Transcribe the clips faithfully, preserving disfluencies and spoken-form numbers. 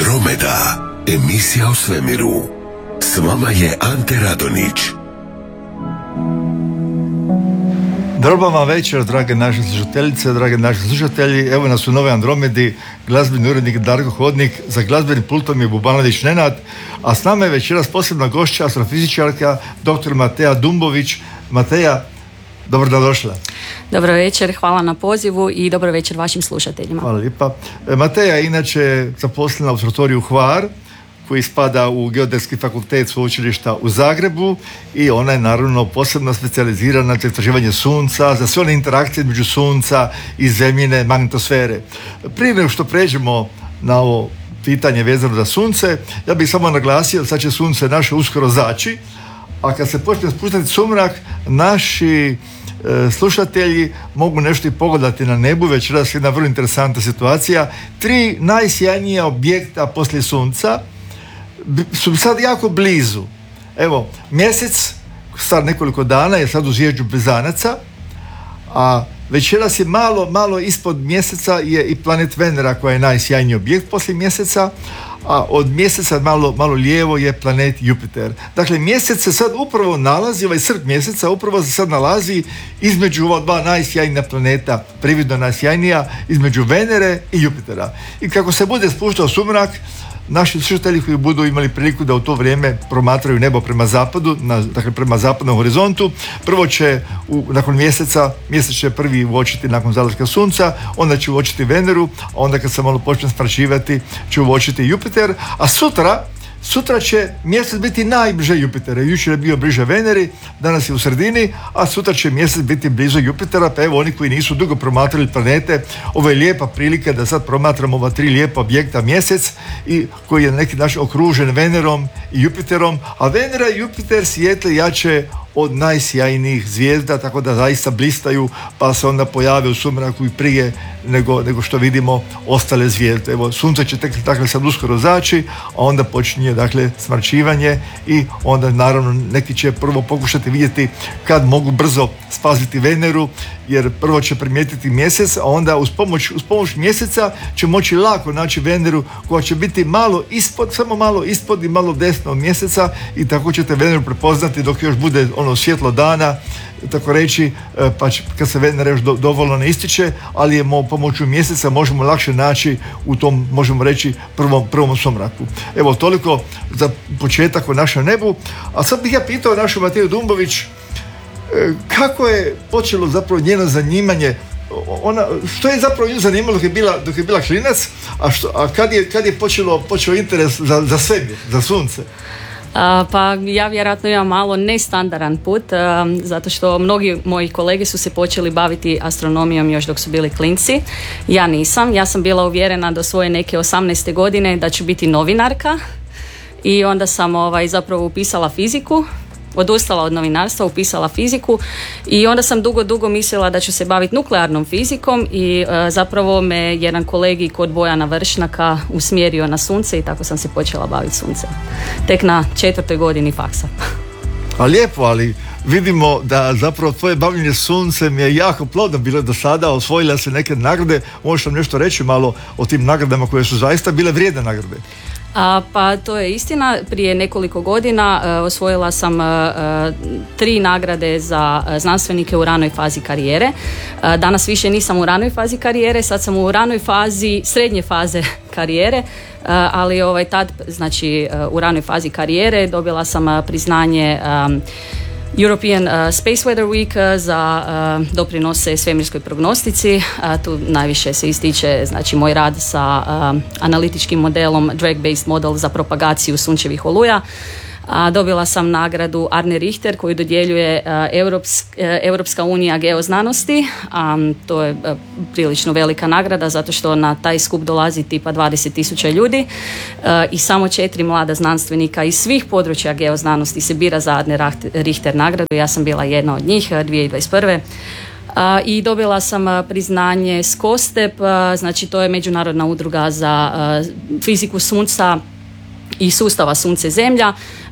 Andromeda, emisija o svemiru. S vama je Ante Radonić. Dobro vam večer, drage naše slušateljice, drage naši slušatelji. Evo nas u Nove Andromedi, glazbeni urednik Darko Hodnik, za glazbenim pultom je Bubanović Nenad, a s nama je večeras posebna gošća, astrofizičarka, doktor Mateja Dumbović. Mateja, dobro da došla. Dobro večer, hvala na pozivu i dobro večer vašim slušateljima. Hvala lijepa. Mateja je inače zaposlena u observatoriju Hvar, koji spada u Geodetski fakultet sveučilišta u Zagrebu, i ona je naravno posebno specijalizirana za istraživanje sunca, za sve one interakcije između sunca i zemljine magnetosfere. Prije nego što pređemo na ovo pitanje vezano za sunce, ja bih samo naglasio da sad će sunce naše uskoro zaći, a kad se počne spuštati sumrak, naši e, slušatelji mogu nešto i pogledati na nebu. Večeras je jedna vrlo interesantna situacija. Tri najsjajnija objekta poslije sunca su sad jako blizu. Evo, mjesec star nekoliko dana je sad u zviježđu Blizanaca, a večeras je malo, malo ispod mjeseca je i planet Venera, koja je najsjajniji objekt poslije mjeseca, a od mjeseca malo, malo lijevo je planet Jupiter. Dakle, mjesec se sad upravo nalazi, ovaj srp mjeseca upravo se sad nalazi između ova dva najsjajnija planeta, prividno najsjajnija, između Venere i Jupitera. I kako se bude spuštao sumrak, naši slušatelji koji budu imali priliku da u to vrijeme promatraju nebo prema zapadu, na, dakle prema zapadnom horizontu, prvo će u, nakon mjeseca, mjesec će prvi uočiti nakon zalaska sunca, onda će uočiti Veneru, a onda kad se malo počne smračivati će uočiti Jupiter, a sutra Sutra će mjesec biti najbliže Jupitera. Jučer je bio bliže Veneri, danas je u sredini, a sutra će mjesec biti blizu Jupitera. Pa evo, oni koji nisu dugo promatrali planete, ovo je lijepa prilika da sad promatramo ova tri lijepa objekta mjesec, i koji je na neki način okružen Venerom i Jupiterom, a Venera i Jupiter svijetle jače od najsjajnijih zvijezda, tako da zaista blistaju, pa se onda pojave u sumraku i prije nego, nego što vidimo ostale zvijezde. Evo, sunce će tek dakle sad uskoro zaći, a onda počinje dakle smračivanje, i onda naravno neki će prvo pokušati vidjeti kad mogu brzo spaziti Veneru, jer prvo će primijetiti mjesec, a onda uz pomoć, uz pomoć mjeseca će moći lako naći Veneru, koja će biti malo ispod, samo malo ispod i malo desno od mjeseca, i tako ćete Veneru prepoznati dok još bude ono svjetlo dana, tako reći, pa će, kad se Venera još do, dovoljno ne ističe, ali je mo, pomoću mjeseca možemo lakše naći u tom, možemo reći, prvom, prvom sumraku. Evo, toliko za početak o našem nebu. A sad bih ja pitao našu Mateju Dumbović, kako je počelo zapravo njeno zanimanje, ona, što je zapravo nju zanimalo dok je bila, dok je bila klinac, a, što, a kad je, kad je počelo, počeo interes za, za svemir, za sunce? Uh, pa ja vjerojatno imam malo nestandaran put, uh, zato što mnogi moji kolege su se počeli baviti astronomijom još dok su bili klinci. Ja nisam, ja sam bila uvjerena do svoje neke osamnaeste godine da ću biti novinarka, i onda sam ovaj, zapravo upisala fiziku, odustala od novinarstva, upisala fiziku, i onda sam dugo, dugo mislila da ću se baviti nuklearnom fizikom, i uh, zapravo me jedan kolegi kod Bojana Vršnjaka usmjerio na sunce, i tako sam se počela baviti suncem. Tek na četvrtoj godini faksa. A lijepo, ali vidimo da zapravo tvoje bavljenje suncem je jako plodno bilo do sada, osvojila se neke nagrade. Možeš nam nešto reći malo o tim nagradama koje su zaista bile vrijedne nagrade? A, pa to je istina, prije nekoliko godina uh, osvojila sam uh, tri nagrade za uh, znanstvenike u ranoj fazi karijere. Uh, danas više nisam u ranoj fazi karijere, sad sam u ranoj fazi, srednje faze karijere, uh, ali ovaj, tad, znači uh, u ranoj fazi karijere dobila sam uh, priznanje um, European uh, Space Weather Week za uh, doprinose svemirskoj prognostici. Uh, tu najviše se ističe, znači, moj rad sa uh, analitičkim modelom Drag-based model za propagaciju sunčevih oluja. A dobila sam nagradu Arne Richter koju dodjeljuje uh, Europsk, uh, Europska unija geoznanosti. Um, to je uh, prilično velika nagrada zato što na taj skup dolazi tipa dvadeset tisuća ljudi uh, i samo četiri mlada znanstvenika iz svih područja geoznanosti se bira za Arne Richter nagradu. Ja sam bila jedna od njih uh, dvije tisuće dvadeset prve. Uh, i dobila sam uh, priznanje SCOSTEP, uh, znači to je međunarodna udruga za uh, fiziku sunca i sustava Sunce Zemlja.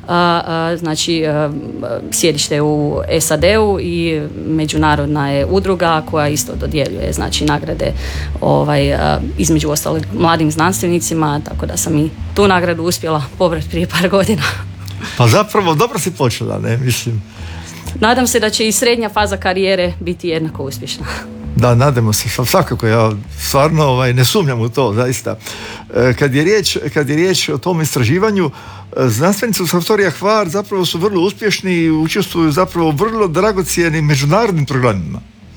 znači sjedište u S A D-u i međunarodna je udruga koja isto dodjeljuje znači nagrade ovaj, između ostalih mladim znanstvenicima, tako da sam i tu nagradu uspjela pobrati prije par godina. Pa zapravo dobro si počela, ne, mislim. Nadam se da će i srednja faza karijere biti jednako uspješna. Da, nadamo se, svakako, ja stvarno ovaj, ne sumnjam u to, zaista. Kad je riječ, kad je riječ o tom istraživanju, znanstvenici u Laboratorija Hvar zapravo su vrlo uspješni i učestvuju zapravo u vrlo dragocijenim međunarodnim programima.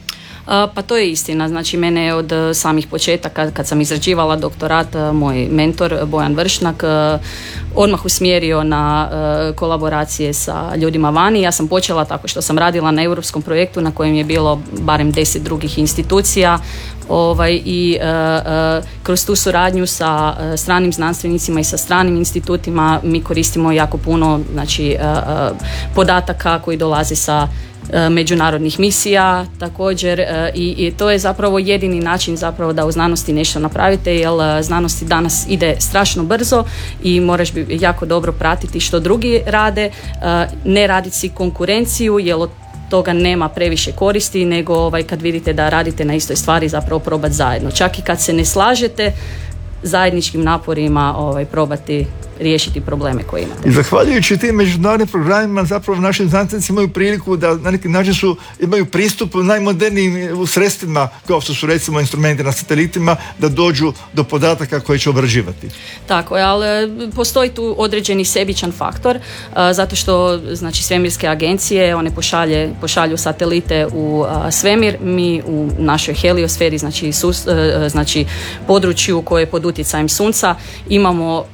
Pa to je istina, znači mene je od samih početaka kad sam izrađivala doktorat, moj mentor Bojan Vršnak odmah usmjerio na kolaboracije sa ljudima vani. Ja sam počela tako što sam radila na europskom projektu na kojem je bilo barem deset drugih institucija ovaj, i uh, kroz tu suradnju sa uh, stranim znanstvenicima i sa stranim institutima mi koristimo jako puno znači, uh, uh, podataka koji dolaze sa međunarodnih misija također i, i to je zapravo jedini način zapravo da u znanosti nešto napravite, jer znanosti danas ide strašno brzo i moraš bi jako dobro pratiti što drugi rade, ne raditi si konkurenciju jer od toga nema previše koristi, nego ovaj, kad vidite da radite na istoj stvari zapravo probati zajedno. Čak i kad se ne slažete, zajedničkim naporima ovaj, probati riješiti probleme koje imate. I zahvaljujući tim međunarodnim programima zapravo naši znanstvenici imaju priliku da na neki način su, imaju pristup najmodernijim sredstvima kao što su recimo instrumenti na satelitima da dođu do podataka koje će obrađivati. Tako je, ali postoji tu određeni sebičan faktor a, zato što znači svemirske agencije one pošalje, pošalju satelite u a, svemir, mi u našoj heliosferi znači, sus, a, znači području koje je pod utjecajem sunca imamo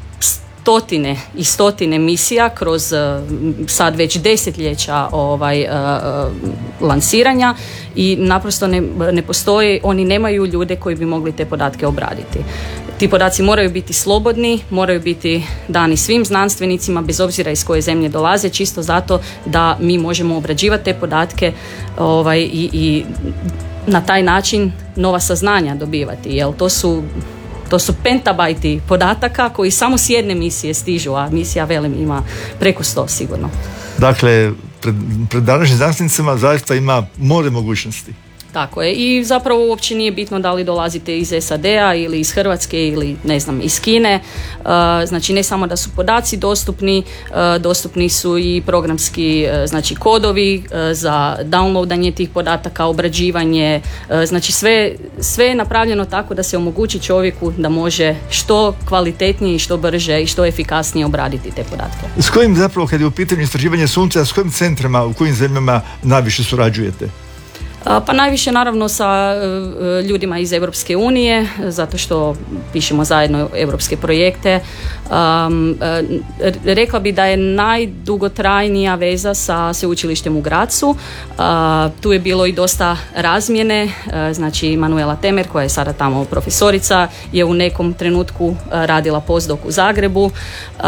stotine i stotine misija kroz sad već desetljeća ovaj, uh, uh, lansiranja i naprosto ne, ne postoji, oni nemaju ljude koji bi mogli te podatke obraditi. Ti podaci moraju biti slobodni, moraju biti dani svim znanstvenicima bez obzira iz koje zemlje dolaze, čisto zato da mi možemo obrađivati te podatke ovaj, i, i na taj način nova saznanja dobivati, jer to su To su pentabajti podataka koji samo s jedne misije stižu, a misija velim ima preko sto sigurno. Dakle, pred, pred današnjim znanstvenicima zaista ima more mogućnosti. Tako je i zapravo uopće nije bitno da li dolazite iz S A D-a ili iz Hrvatske ili ne znam iz Kine, uh, znači ne samo da su podaci dostupni, uh, dostupni su i programski uh, znači kodovi uh, za downloadanje tih podataka, obrađivanje, uh, znači sve, sve je napravljeno tako da se omogući čovjeku da može što kvalitetnije i što brže i što efikasnije obraditi te podatke. S kojim zapravo kad je u pitanju istraživanje sunca, s kojim centrima, u kojim zemljama najviše surađujete? Pa najviše naravno sa ljudima iz Europske unije, zato što pišemo zajedno europske projekte. Um, rekla bi da je najdugotrajnija veza sa sveučilištem u Grazu. Uh, tu je bilo i dosta razmjene, uh, znači Manuela Temer koja je sada tamo profesorica je u nekom trenutku uh, radila postdoc u Zagrebu. Uh,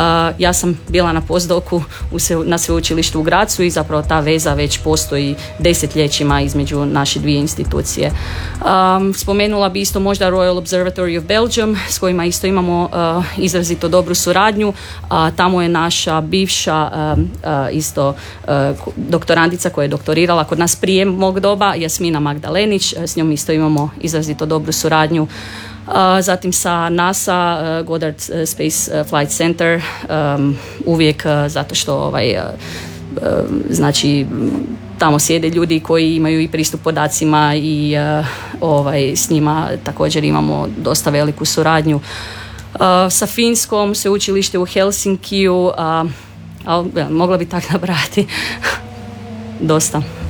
ja sam bila na postdocu na sveučilištu u Grazu i zapravo ta veza već postoji desetljećima između naše dvije institucije. Um, spomenula bi isto možda Royal Observatory of Belgium s kojima isto imamo uh, izrazito dobru suradnju. Uh, tamo je naša bivša uh, uh, isto uh, doktorandica koja je doktorirala kod nas prije mog doba, Jasmina Magdalenić, s njom isto imamo izrazito dobru suradnju. Uh, zatim sa NASA, uh, Goddard Space Flight Center, um, uvijek uh, zato što ovaj, uh, uh, znači tamo sjede ljudi koji imaju i pristup podacima i uh, ovaj, s njima također imamo dosta veliku suradnju. Uh, sa Finskom, sveučilište u Helsinkiju, uh, ali ja, mogla bi tako nabrati dosta.